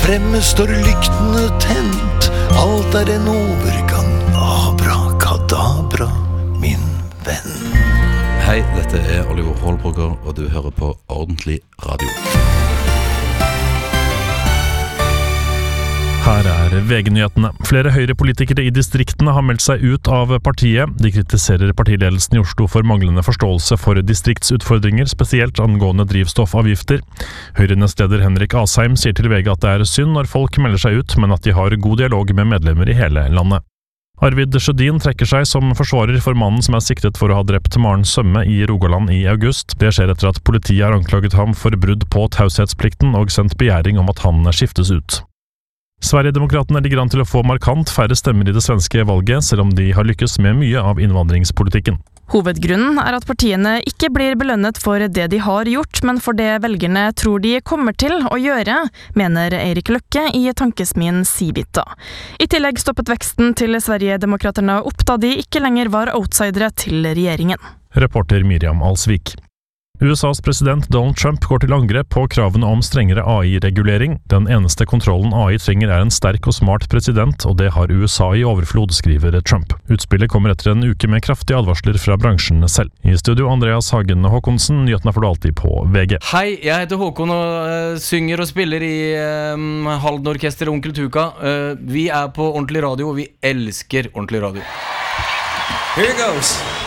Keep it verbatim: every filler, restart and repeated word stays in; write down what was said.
fremme står lyktene tent, alt er en overgang, abrakadabra, min venn. Hei, dette er Oliver Holbrugger, og du hører på Ordentlig Radio. Her er V G-nyhetene. Flere høyrepolitikere i distriktene har meldt seg ut av partiet. De kritiserer partiledelsen i Oslo for manglende forståelse for distriktsutfordringer, spesielt angående drivstoffavgifter. Høyre-nestleder Henrik Asheim sier til V G at det er synd når folk melder seg ut, men at de har god dialog med medlemmer i hele landet. Arvid Sjødin trekker seg som forsvarer for mannen som er siktet for å ha drept Maren Sømme i Rogaland i august. Det skjer etter at politiet har anklaget ham for brudd på taushetsplikten og sendt begjæring om at han skiftes ut. Sverigedemokraterne ligger an til å få markant færre stemmer i det svenske valget, selv om de har lykkes med mye av innvandringspolitikken. Hovedgrunnen er at partiene ikke blir belønnet for det de har gjort, men for det velgerne tror de kommer til å gjøre, mener Eirik Løkke i tankesmien Civita. I tillegg stoppet veksten til Sverigedemokraterne opp da de ikke lenger var outsidere til regjeringen. Reporter Miriam Alsvik. U S A's president Donald Trump går til angrep på kravene om strengere A I-regulering. Den eneste kontrollen A I trenger er en sterk og smart president, og det har U S A i overflod, skriver Trump. Utspillet kommer etter en uke med kraftige advarsler fra bransjen selv. I studio Andreas Hagen Håkonsen, nyhetene får du alltid på V G. Hei, jeg heter Håkon og uh, synger og spiller i um, Halden-orkester Onkel Tuka. Uh, vi er på Ordentlig Radio, og vi elsker Ordentlig Radio. Here it goes.